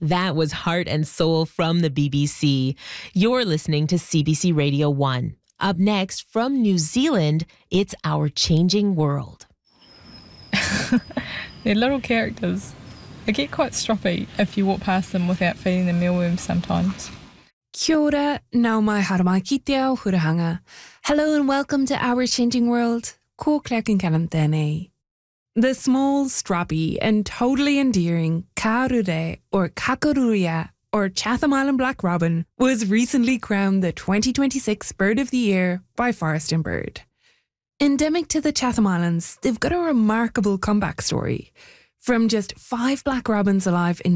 That was Heart and Soul from the BBC. You're listening to CBC Radio 1. Up next, from New Zealand, it's Our Changing World. They're little characters. They get quite stroppy if you walk past them without feeding them mealworms sometimes. Kia ora, nau mai haramai ki te ao hurahanga. Hello and welcome to Our Changing World. Ko Claire Kincannon tēnei. The small, stroppy and totally endearing Karure or Kakaruria or Chatham Island Black Robin was recently crowned the 2026 Bird of the Year by Forest and Bird. Endemic to the Chatham Islands, they've got a remarkable comeback story. From just 5 black robins alive in